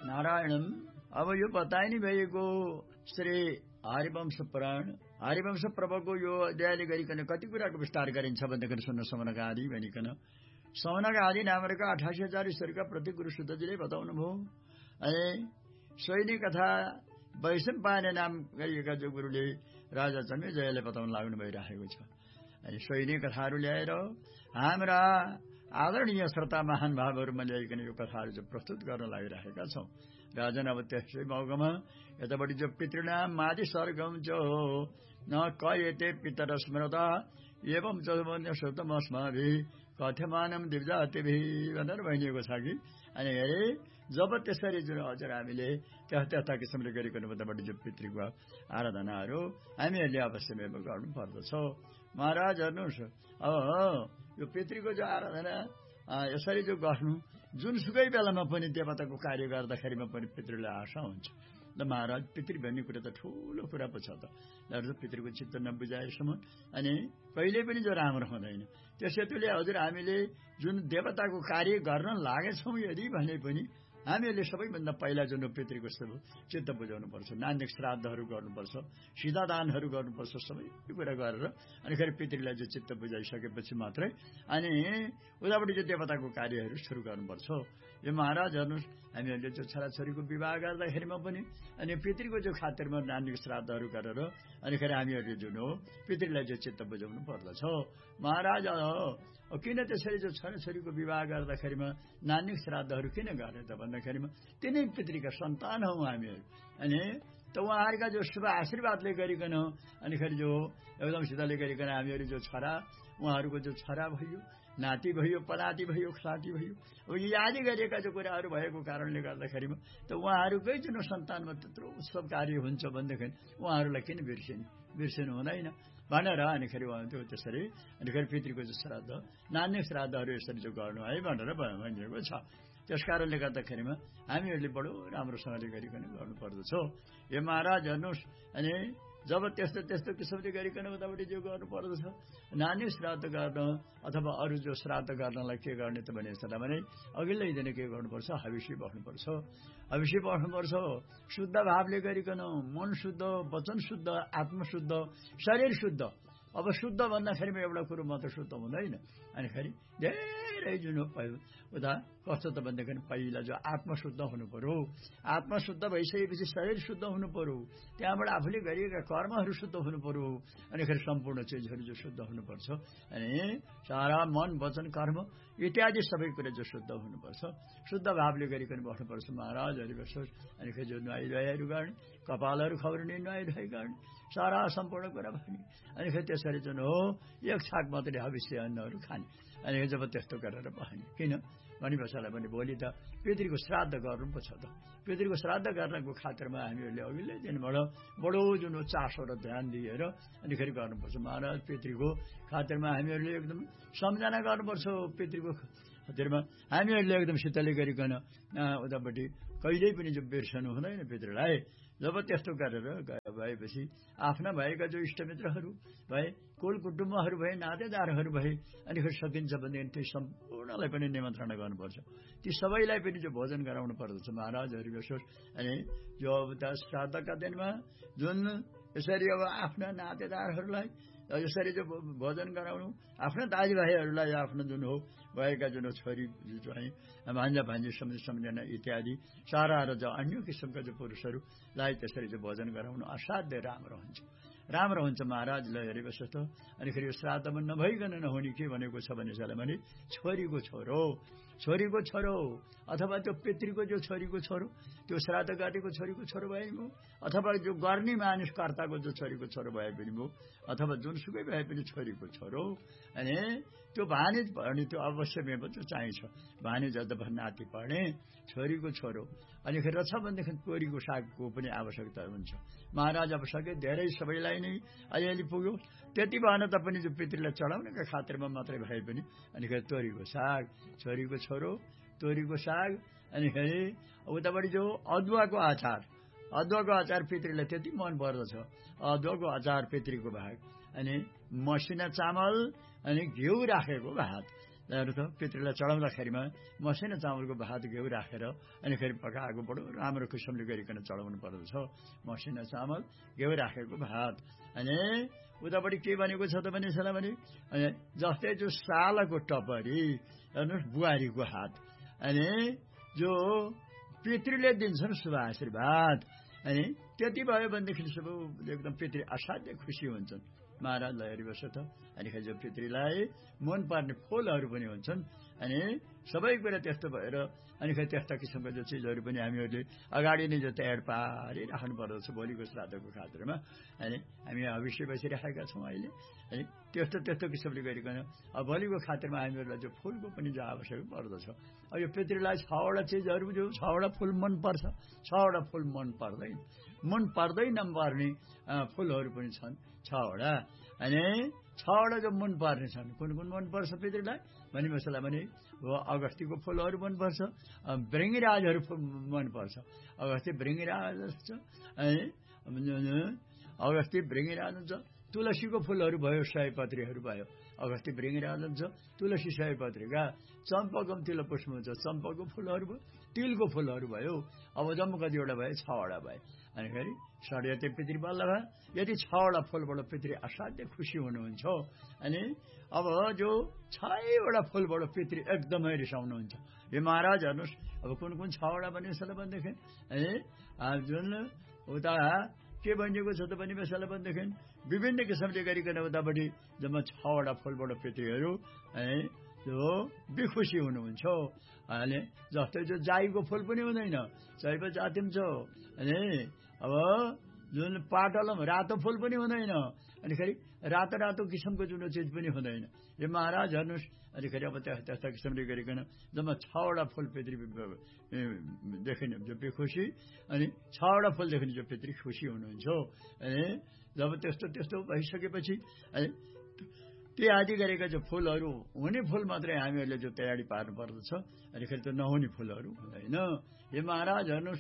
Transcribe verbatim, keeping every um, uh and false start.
नारायणम अब यो बताइ नै भएको श्री हरिवंश पुराण हरिवंश पर्वको यो अध्यायले गरिकन कति कुराको विस्तार गरिन्छ भन्दाखेरि सुन्न सौनक आदि भनिकन सौनक आदि नामका अठासी हजार ईश्वरका प्रति गुरु शुद्धजीले बताउनु भयो। अनि सोइनी कथा वैशम्पायन नाम गरिएका जो गुरुले राजा जन्मेजयले बताउन लाग्नु भइरहेको छ। अनि सोइनी कथाहरू ल्याएर हाम्रा आदरणीय श्रोता महानुभावहरूमा ल्याइकन यो कथाहरू जो प्रस्तुत गर्न लागिरहेका छौं। राजन अब त्यसै मौकामा यतापट्टि जो पितृनाम मादि सर्गम जो न कयते पितर स्मृता एवं च श्रुतमस्माभि कथ्यमानम दिव्जातिभि भनेर भनिएको छ कि अनि हेरे जब त्यसरी जुन हजुर हामीले त्यस्ता त्यस्ता किसिमले गरिकन उतापट्टि जो पितृको आराधनाहरू हामीहरूले अवश्य गर्नु पर्दछ। महाराज हेर्नुहोस् अब यो पितृको जो आराधना यसरी जो गर्नु जुनसुकै बेलामा पनि देवताको कार्य गर्दाखेरिमा पनि पितृलाई आशा हुन्छ। ल महाराज पितृ भन्ने कुरा त ठूलो कुरा पो छ त पितृको चित्त नबुझाएसम्म अनि कहिले पनि जो राम्रो हुँदैन। त्यस हेतुले हजुर हामीले जुन देवताको कार्य गर्न लागेछौँ यदि भने पनि हामीहरूले सबैभन्दा पहिला जुन पितृको चित्त बुझाउनु पर्छ। नान्दिक श्राद्धहरू गर्नुपर्छ, सिधा दानहरू गर्नुपर्छ, सबै कुरा गरेर अनि फेरि पितृलाई जो चित्त बुझाइसकेपछि मात्रै अनि उतापट्टि जो देवताको कार्यहरू सुरु गर्नुपर्छ। यो महाराज हेर्नुहोस् हामीहरूले जो छोराछोरीको विवाह गर्दाखेरिमा पनि अनि पितृको जो खातिरमा नान्दिक श्राद्धहरू गरेर अनि फेरि हामीहरूले जुन हो पितृलाई जो चित्त बुझाउनु पर्दछ। महाराज किन त्यसरी जो छोराछोरीको विवाह गर्दाखेरिमा नान्दिक श्राद्धहरू किन गर्ने त भन्दाखेरिमा तिनै पितृका सन्तान हौ हामीहरू। अनि त उहाँहरूका जो शुभ आशीर्वादले गरिकन अनि फेरि जो एकदम सिधाले गरिकन हामीहरू जो छोरा उहाँहरूको जो छोरा भयो, नाति भयो, पनाति भयो, साथी भयो, अब यी आदि गरिएका जो कुराहरू भएको कारणले गर्दाखेरिमा त उहाँहरूकै जुन सन्तानमा त्यत्रो उत्सव कार्य हुन्छ भन्दाखेरि उहाँहरूलाई किन बिर्सिने बिर्सिनु हुँदैन भनेर अनि फेरि त्यो त्यसरी अनि फेरि पितृको जो श्राद्ध नान्दिक श्राद्धहरू यसरी जो गर्नु है भनेर भनिएको छ। त्यस कारणले गर्दाखेरिमा हामीहरूले बडो राम्रोसँगले गरिकन गर्नुपर्दछ। यो महाराज हेर्नुहोस् अनि जब त्यस्तो त्यस्तो किसिमले गरिकन उतापट्टि जो गर्नुपर्दछ नान्दिक श्राद्ध गर्न अथवा अरू जो श्राद्ध गर्नलाई के गर्ने त भने भने अघिल्लै दिन के गर्नुपर्छ हविष्य बस्नुपर्छ। हविष्य बस्नुपर्छ शुद्ध भावले गरिकन मन शुद्ध, वचन शुद्ध, आत्म शुद्ध, शरीर शुद्ध। अब शुद्ध भन्दाखेरिमा एउटा कुरो मात्र शुद्ध हुँदैन अनि फेरि धेरै जुन उता कस्तो त भन्दाखेरि पहिला जो आत्मशुद्ध हुनु पर्यो, आत्मशुद्ध भइसकेपछि शरीर शुद्ध हुनु पर्यो, त्यहाँबाट आफूले गरिएका कर्महरू शुद्ध हुनु पर्यो अनि फेरि सम्पूर्ण चिजहरू जो शुद्ध हुनुपर्छ अनि सारा मन वचन कर्म इत्यादि सबै कुरा जो शुद्ध हुनुपर्छ। शुद्ध भावले गरिकन बस्नुपर्छ महाराजहरू बस्छन् अनि फेरि जो नुहाइधुवाइहरू गर्ने, कपालहरू खौरिने, नुहाइधुवाइ गर्ने, सारा सम्पूर्ण कुरा भने अनि फेरि त्यसरी जुन हो एक छाक मात्रै हविष्य अन्नहरू खाने अनि जब त्यस्तो गरेर बस्ने किन भनिबसालाई भने भोलि त पितृको श्राद्ध गर्नु पो छ त। पितृको श्राद्ध गर्नको खातिरमा हामीहरूले अघिल्लै दिनबाट बडो जुन चासो र ध्यान दिएर अनि फेरि गर्नुपर्छ। महाराज पितृको खातिरमा हामीहरूले एकदम सम्झना गर्नुपर्छ। पितृको खातिरमा हामीहरूले एकदम शीतले गरिकन उतापट्टि कहिल्यै पनि जो बिर्सनु हुँदैन पितृलाई। जब त्यस्तो गरेर भएपछि आफ्ना भएका जो इष्टमित्रहरू भए, कुल कुटुम्बहरू भए, नातेदारहरू भए अनि फेरि सकिन्छ भनेदेखि ती सम्पूर्णलाई पनि निमन्त्रणा गर्नुपर्छ। ती सबैलाई पनि जो भोजन गराउनु पर्दछ महाराजहरू विशेष अनि जो अब श्राद्धका दिनमा जुन यसरी अब आफ्ना नातेदारहरूलाई यसरी जो भोजन गराउनु, आफ्ना दाजुभाइहरूलाई आफ्नो जुन हो भएका जुन छोरी चाहिँ भान्जा भान्जी सम्झ सम्झना इत्यादि सारा र जो अन्य किसिमका जो पुरुषहरूलाई त्यसरी जो भोजन गराउनु असाध्य राम्रो हुन्छ राम्रो हुन्छ महाराजलाई हेरेपछि त। अनि फेरि यो श्राद्धमा नभइकन नहुने के भनेको छ भने भने छोरीको छोरो छोरीको छोरो अथवा त्यो पितृको जो छोरीको छोरो त्यो श्राद्ध काटेको छोरीको छोरो भए पनि अथवा जो गर्ने मानिस कर्ताको जो छोरीको छोरो भए पनि भयो अथवा जुनसुकै भए पनि छोरीको छोरो अनि त्यो भानिज भने त्यो अवश्य जो चाहिन्छ। भानिज अथवा नाति पढ्ने छोरीको छोरो अनि फेरि छ भनेदेखि तोरीको सागको पनि आवश्यकता हुन्छ। महाराज अब सके धेरै सबैलाई नै अलिअलि पुग्यो त्यति भएन तापनि जो पितृलाई चढाउनेका खातिरमा मात्रै भए पनि अनि फेरि तोरीको साग, छोरीको छोरो, तोरीको साग अनि फेरि उतापट्टि जो अदुवाको अचार अदुवाको अचार पितृलाई त्यति मन पर्दछ। अदुवाको अचार पितृको भाग अनि मसिना चामल अनि घिउ राखेको भात हेर्नु त पितृलाई चढाउँदाखेरिमा मसिनो चामलको भात घिउ राखेर अनि फेरि पकाएको बडो राम्रो किसिमले गरिकन चढाउनु पर्दछ। मसिनो चामल घिउ राखेको भात अनि उतापट्टि के भनेको छ त भने यसलाई भने जस्तै जो सालको टपरी हेर्नुहोस् बुहारीको हात अनि जो पितृले दिन्छन् शुभ आशीर्वाद अनि त्यति भयो भनेदेखि सब एकदम पितृ असाध्यै खुसी हुन्छन्। महाराजलाई हेरिबस्छ त अनि जो पितृलाई मनपर्ने फुलहरू पनि हुन्छन् अनि सबै कुरा त्यस्तो भएर अनि त्यस्ता किसिमका जो चिजहरू पनि हामीहरूले अगाडि नै जो तयार पारिराख्नु पर्दछ भोलिको श्राद्धको खातिरमा अनि हामी अवश्य बसिराखेका छौँ अहिले अनि त्यस्तो त्यस्तो किसिमले गरिकन अब भोलिको खातिरमा हामीहरूलाई जो फुलको पनि जो आवश्यक पर्दछ। अब यो पितृलाई छवटा चिजहरू जो छवटा फुल मनपर्छ छवटा फुल मन पर्दैन मन पर्दैन पर्ने फुलहरू पनि छन् छवटा अनि छवटा जो मन पर्ने छन् कुन कुन मनपर्छ पितृलाई भने मसला भने अगस्तीको फुलहरू मनपर्छ भृङ्गिराजहरू मनपर्छ अगस्ती भृङ्गिराज छ अनि अगस्ती भृङ्गिराज हुन्छ तुलसीको फुलहरू भयो सयपत्रीहरू भयो अगस्ती भृङ्गिराज हुन्छ तुलसी सयपत्रीका चम्पकम तिल पुष्प हुन्छ चम्पकको फुलहरू भयो तिलको फुलहरू भयो अब जम्मू कतिवटा भयो छवटा भयो अनि फेरि षड्यते पितृ बल्लभ यदि छवटा फुलबाट पितृ असाध्य खुसी हुनुहुन्छ अनि अब जो छवटा फुलबाट पितृ एकदमै रिसाउनुहुन्छ। यो महाराज हेर्नुहोस् अब कुन कुन छवटा भने यसलाई भनेदेखि है जुन उता के भनिएको छ त भने यसलाई भनेदेखि विभिन्न किसिमले गरिकन उतापट्टि जम्मा छवटा फुलबाट पितृहरू है जो बेखुसी हुनुहुन्छ अनि जस्तै जो जाईको फुल पनि हुँदैन सैव जाति पनि छ अनि अब जुन पाटलम रातो फुल पनि हुँदैन अनि फेरि रातो रातो किसिमको जुन चिज पनि हुँदैन। यो महाराज हेर्नुहोस् अनि फेरि अब त्यस्ता किसिमले गरिकन जम्मा छवटा फुल पितृ देखिने जो बेखुसी अनि छवटा फुलदेखि जो पितृ खुसी हुनुहुन्छ अनि जब त्यस्तो त्यस्तो भइसकेपछि अनि ती आदि गरेका जो फुलहरू हुने फुल मात्रै हामीहरूले जो तयारी पार्नु पर्दछ अनि फेरि त्यो नहुने फुलहरू हुँदैन। यो महाराज हेर्नुहोस्